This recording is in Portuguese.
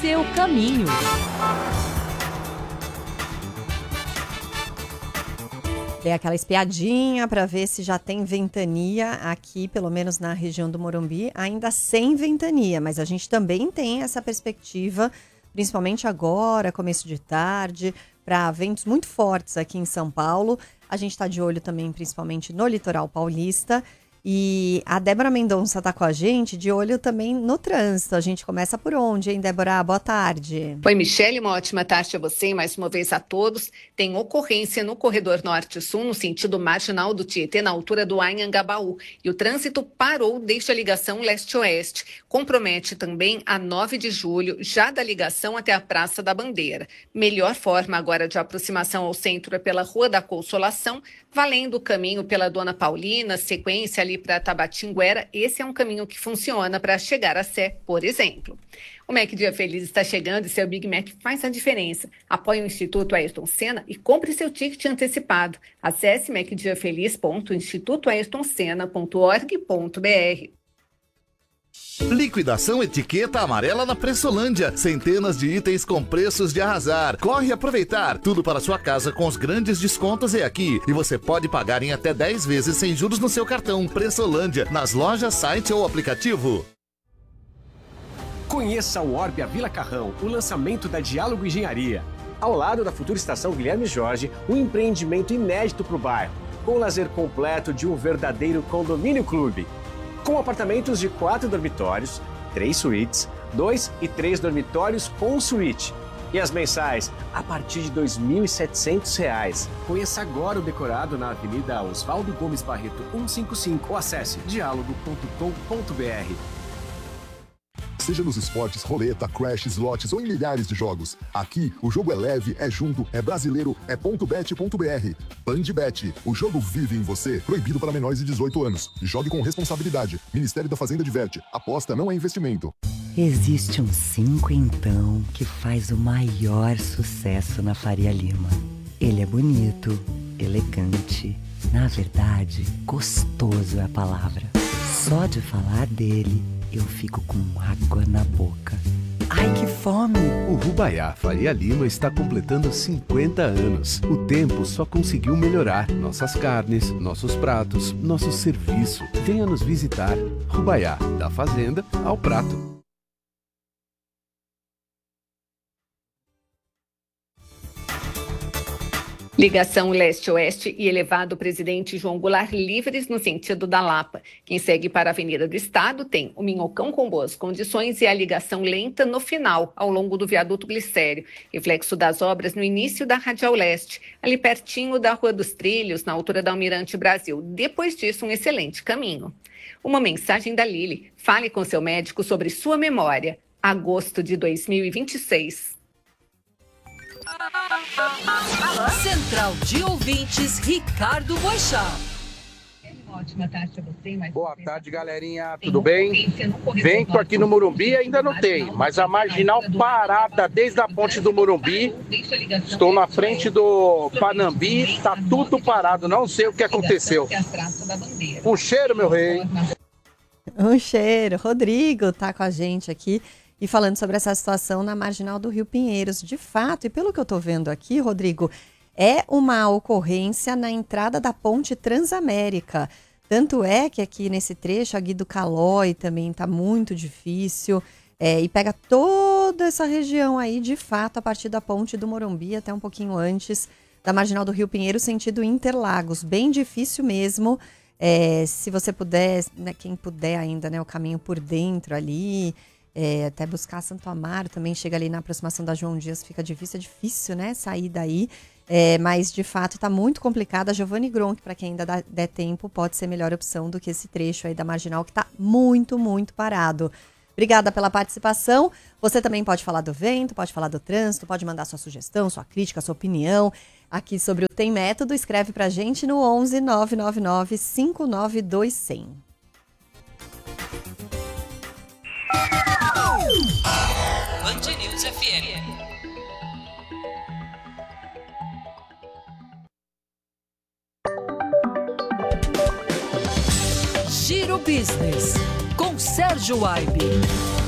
seu caminho. Dei aquela espiadinha para ver se já tem ventania aqui, pelo menos na região do Morumbi, ainda sem ventania, mas a gente também tem essa perspectiva, principalmente agora, começo de tarde, para ventos muito fortes aqui em São Paulo. A gente está de olho também, principalmente no litoral paulista. E a Débora Mendonça está com a gente, de olho também no trânsito. A gente começa por onde, hein, Débora? Boa tarde. Oi, Michele, uma ótima tarde a você e mais uma vez a todos. Tem ocorrência no corredor norte-sul, no sentido marginal do Tietê, na altura do Anhangabaú. E o trânsito parou desde a ligação leste-oeste. Compromete também a 9 de julho, já da ligação até a Praça da Bandeira. Melhor forma agora de aproximação ao centro é pela Rua da Consolação, valendo o caminho pela Dona Paulina, sequência ali para Tabatinguera. Esse é um caminho que funciona para chegar a Sé, por exemplo. O Mac Dia Feliz está chegando e seu Big Mac faz a diferença. Apoie o Instituto Ayrton Senna e compre seu ticket antecipado. Acesse macdiafeliz.institutoayrtonsenna.org.br. Liquidação Etiqueta Amarela na Pressolândia. Centenas de itens com preços de arrasar. Corre aproveitar. Tudo para sua casa com os grandes descontos é aqui. E você pode pagar em até 10 vezes sem juros no seu cartão. Pressolândia, nas lojas, site ou aplicativo. Conheça o Orbia Vila Carrão, o lançamento da Diálogo Engenharia. Ao lado da futura estação Guilherme Jorge, um empreendimento inédito para o bairro, com o lazer completo de um verdadeiro condomínio clube. Com apartamentos de 4 dormitórios, 3 suítes, 2 e 3 dormitórios com suíte. E as mensais a partir de R$ 2.700. Conheça agora o decorado na Avenida Oswaldo Gomes Barreto 155 ou acesse dialogo.com.br. Seja nos esportes, roleta, crash, slots ou em milhares de jogos. Aqui, o jogo é leve, é junto, é brasileiro, é .bet.br. Bandbet, o jogo vive em você. Proibido para menores de 18 anos. Jogue com responsabilidade. Ministério da Fazenda diverte. Aposta não é investimento. Existe um 5 então que faz o maior sucesso na Faria Lima. Ele é bonito, elegante, na verdade, gostoso é a palavra. Só de falar dele, eu fico com água na boca. Ai, que fome! O Rubaiá Faria Lima está completando 50 anos. O tempo só conseguiu melhorar nossas carnes, nossos pratos, nosso serviço. Venha nos visitar. Rubaiá, da fazenda ao prato. Ligação leste-oeste e elevado Presidente João Goulart livres no sentido da Lapa. Quem segue para a Avenida do Estado tem o Minhocão com boas condições e a ligação lenta no final, ao longo do viaduto Glicério. Reflexo das obras no início da Radial Leste, ali pertinho da Rua dos Trilhos, na altura da Almirante Brasil. Depois disso, um excelente caminho. Uma mensagem da Lili. Fale com seu médico sobre sua memória. Agosto de 2026. Central de Ouvintes, Ricardo Boixá. Ótima tarde a você. Boa tarde, galerinha. Tudo bem? Vento aqui no Morumbi ainda não tem, mas a marginal parada desde a ponte do Morumbi. Estou na frente do Panambi, tá tudo parado, não sei o que aconteceu. Um cheiro, meu rei. Um cheiro. Rodrigo tá com a gente aqui. E falando sobre essa situação na marginal do Rio Pinheiros, de fato, e pelo que eu estou vendo aqui, Rodrigo, é uma ocorrência na entrada da ponte Transamérica. Tanto é que aqui nesse trecho, a Guido Calói também está muito difícil, e pega toda essa região aí, de fato, a partir da ponte do Morumbi até um pouquinho antes da marginal do Rio Pinheiros, sentido Interlagos. Bem difícil mesmo. Se você puder, né, quem puder ainda, né, o caminho por dentro ali... até buscar Santo Amaro, também chega ali na aproximação da João Dias, fica difícil, é difícil, né, sair daí, mas de fato está muito complicado. A Giovanni Gronk, para quem ainda der tempo, pode ser melhor opção do que esse trecho aí da marginal, que está muito, muito parado. Obrigada pela participação. Você também pode falar do vento, pode falar do trânsito, pode mandar sua sugestão, sua crítica, sua opinião aqui sobre o Tem Método. Escreve pra gente no 11 999 592 100. Band News FM. Giro Business, com Sérgio Aibe.